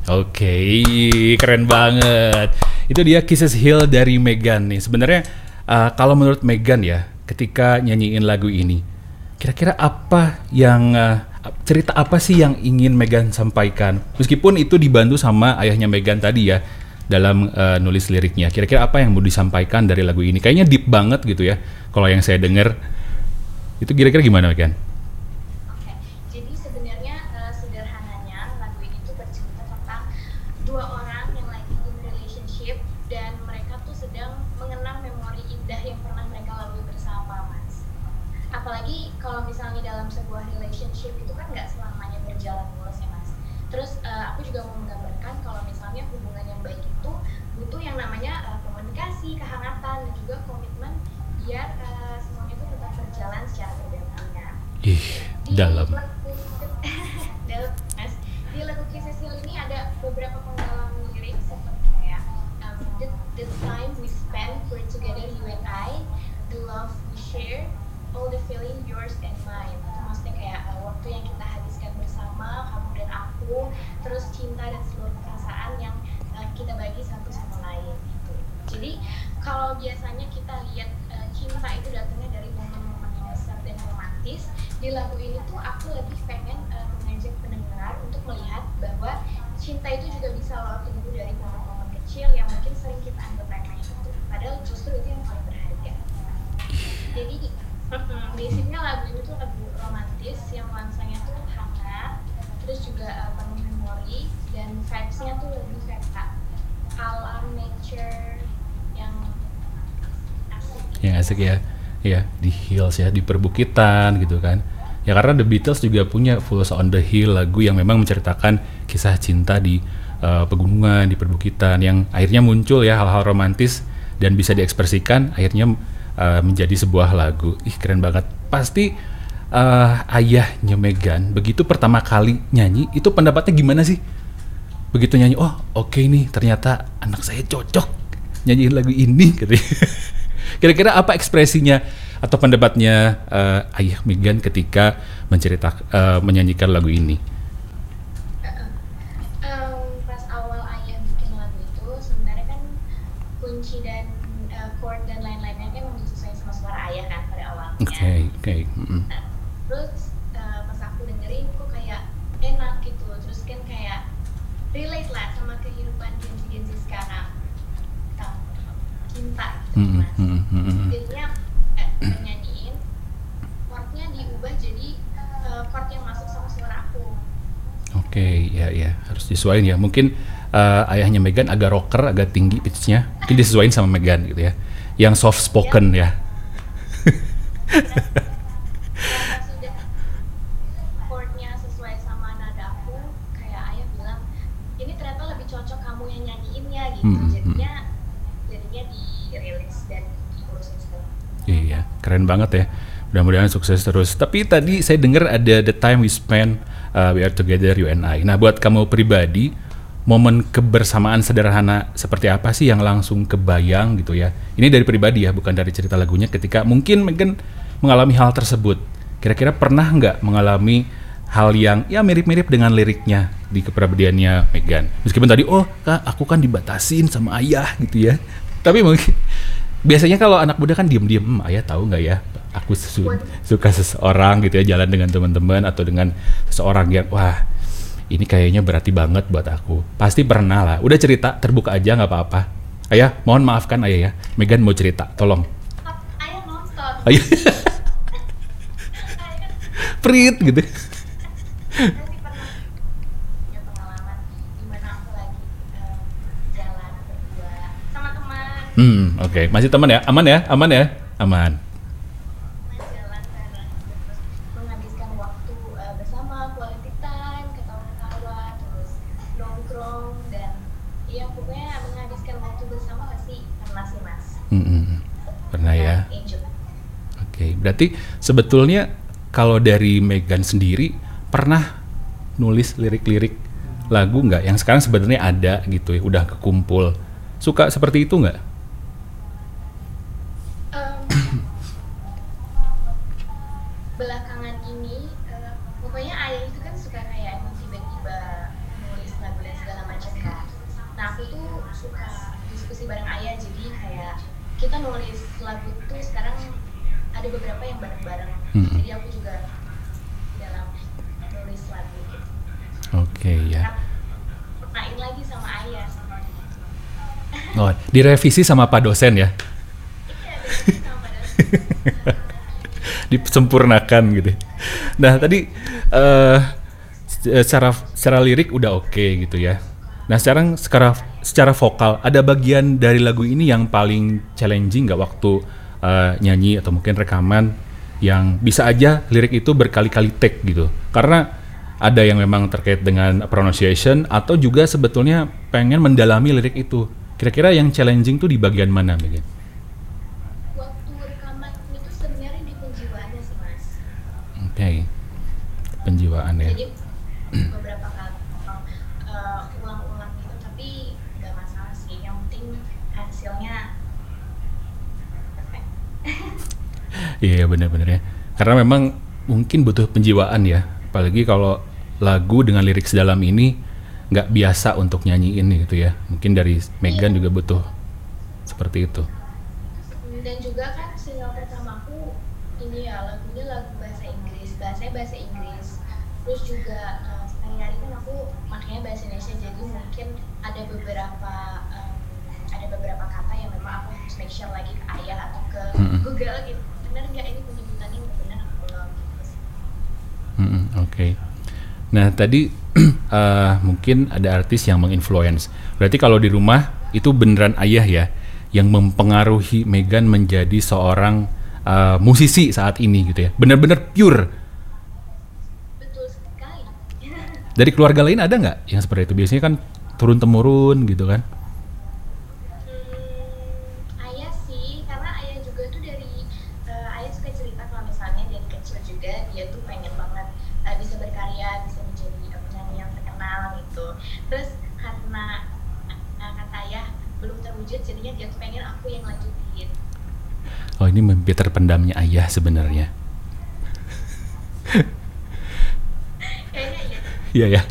Oke, keren banget. Itu dia Kisses Hill dari Megan nih. Sebenarnya kalau menurut Megan ya, ketika nyanyiin lagu ini, kira-kira apa yang cerita apa sih yang ingin Megan sampaikan? Meskipun itu dibantu sama ayahnya Megan tadi ya dalam nulis liriknya. Kira-kira apa yang mau disampaikan dari lagu ini? Kayaknya deep banget gitu ya. Kalau yang saya dengar itu kira-kira gimana Megan? Oke, jadi sebenarnya sederhananya lagu ini tuh bercerita tentang dua orang yang lagi in relationship dan mereka tuh sedang mengenang memori indah yang pernah mereka lalui bersama, Mas. Apalagi kalau misalnya dalam sebuah relationship itu kan nggak selamanya berjalan mulus ya, Mas. Terus aku juga mau menggambarkan kalau misalnya hubungan yang baik itu butuh yang namanya komunikasi, kehangatan, dan juga komitmen biar semuanya itu tetap berjalan secara berdampingan. Ih, dalam. Dalam, Mas. Di lagu Kisses Hill ini ada beberapa penggalan lirik seperti kayak the time we spend were together you and I, the love we share, all the feeling yours and mine. Itu maksudnya kayak waktu yang kita habiskan bersama kamu dan aku, terus cinta dan seluruh perasaan yang kita bagi satu sama lain gitu. Jadi kalau biasanya kita lihat cinta itu datangnya dari momen-momen yang besar dan romantis, di lagu ini tuh aku lebih pengen mengajak pendengar untuk melihat bahwa cinta itu juga bisa loh tumbuh dari momen-momen kecil yang mungkin sering kita anggap remeh itu. Padahal justru itu yang paling berharga. Jadi basicnya lagu ini tuh lagu romantis yang nuansanya tuh hangat, terus juga penuh memori dan vibes-nya tuh lebih kayak alam nature yang asik. Yang asik ya. Ya, di hills ya, di perbukitan gitu kan. Ya karena The Beatles juga punya Fools on the Hill, lagu yang memang menceritakan kisah cinta di pegunungan, di perbukitan yang akhirnya muncul ya hal-hal romantis dan bisa diekspresikan akhirnya menjadi sebuah lagu. Ih, keren banget. Pasti ayahnya Megan begitu pertama kali nyanyi itu pendapatnya gimana sih? Begitu nyanyi, oh oke nih ternyata anak saya cocok nyanyiin lagu ini gitu. Kira-kira apa ekspresinya atau pendapatnya ayah Megan ketika menyanyikan lagu ini? Pas awal ayah bikin lagu itu sebenarnya kan kunci dan chord dan lain-lainnya kan memang disesuaikan sama suara ayah kan pada awalnya. Oke. Nah, terus pas aku dengerin kok kayak enak gitu, terus kan kayak relate lah sama kehidupan Gen Z sekarang. Cinta gitu Mas. Jadinya nyanyiin chordnya diubah jadi chord yang masuk sama suara aku. Oke, ya harus disesuaikan ya. Mungkin ayahnya Megan agak rocker, agak tinggi pitch-nya. Mungkin disesuaikan sama Megan gitu ya. Yang soft spoken ya. Karena sudah chordnya sesuai sama nada aku, kayak ayah bilang ini ternyata lebih cocok kamu yang nyanyiinnya gitu. Jadinya dirilis dan diurusin sekarang. Iya, keren banget ya. Mudah-mudahan sukses terus. Tapi tadi saya dengar ada The Time We Spend We Are Together You and I. Nah, buat kamu pribadi, momen kebersamaan sederhana seperti apa sih yang langsung kebayang gitu ya? Ini dari pribadi ya, bukan dari cerita lagunya. Ketika mungkin Megan mengalami hal tersebut, kira-kira pernah nggak mengalami hal yang ya mirip-mirip dengan liriknya di kepribadiannya Megan? Meskipun tadi, oh kak, aku kan dibatasin sama ayah gitu ya. Tapi mungkin biasanya kalau anak muda kan diem-diem, ayah tahu nggak ya? Aku suka seseorang gitu ya, jalan dengan teman-teman atau dengan seseorang yang wah ini kayaknya berarti banget buat aku. Pasti pernah lah. Udah cerita, terbuka aja nggak apa-apa. Ayah, mohon maafkan ayah ya. Megan mau cerita, tolong. Ayah nonton. Ayah, Ayah kan Prit gitu. nanti pernah punya pengalaman dimana aku lagi jalan berdua sama teman. Oke. Masih teman ya? Aman ya? Aman ya? Aman. Jalan bareng terus menghabiskan waktu bersama, quality time, ketawa-ketawa, terus nongkrong dan ya pokoknya menghabiskan waktu bersama pasti pernah sih Mas. Pernah ya? Enjoy. Oke. Berarti sebetulnya kalau dari Megan sendiri pernah nulis lirik-lirik lagu nggak? Yang sekarang sebenarnya ada gitu ya, udah kekumpul. Suka seperti itu nggak? Belakangan ini pokoknya ayah itu kan suka kayak emang tiba-tiba nulis lagu dan segala macam suka diskusi bareng ayah, jadi kayak kita nulis lagu tuh sekarang ada beberapa yang bareng-bareng. Jadi aku juga dalam nulis lagu gitu. Oke, ya. Main lagi sama ayah. Oh, direvisi sama Pak dosen ya? Iya, direvisi sama Pak dosen. Disempurnakan gitu. Nah tadi secara lirik udah oke gitu ya. Nah sekarang secara vokal ada bagian dari lagu ini yang paling challenging nggak waktu nyanyi atau mungkin rekaman yang bisa aja lirik itu berkali-kali take gitu? Karena ada yang memang terkait dengan pronunciation atau juga sebetulnya pengen mendalami lirik itu. Kira-kira yang challenging tuh di bagian mana, Megan? Waktu rekaman itu sebenarnya di penjiwaannya sih, Mas. Oke. Penjiwaan ya. Jadi beberapa kali ulang-ulang gitu, tapi nggak masalah sih. Yang penting hasilnya perfect. Iya benar-benar ya. Karena memang mungkin butuh penjiwaan ya. Apalagi kalau lagu dengan lirik sedalam ini nggak biasa untuk nyanyiin gitu ya. Mungkin dari Megan juga butuh seperti itu. Dan juga kan single pertamaku ini ya, lagunya lagu bahasa Inggris, bahasanya bahasa Inggris. Terus juga sehari-hari kan aku makanya bahasa Indonesia, jadi mungkin ada beberapa kata yang memang aku harus make sure lagi ke ayah atau ke Google gitu. Bener nggak ini penyebutannya bener atau belum gitu. Oke. Nah tadi mungkin ada artis yang menginfluence. Berarti kalau di rumah itu beneran ayah ya yang mempengaruhi Megan menjadi seorang musisi saat ini gitu ya. Bener-bener pure. Betul sekali. Dari keluarga lain ada nggak yang seperti itu? Biasanya kan turun-temurun gitu kan? Ayah sih, karena ayah juga tuh dari ayah suka cerita kalau misalnya dari kecil juga dia tuh pengen banget bisa berkarya, bisa menjadi penyanyi yang terkenal gitu. Terus karena kata ayah belum terwujud, jadinya dia tuh pengen aku yang lanjutin. Oh ini mimpi terpendamnya ayah sebenarnya. Kayaknya iya. Iya ya.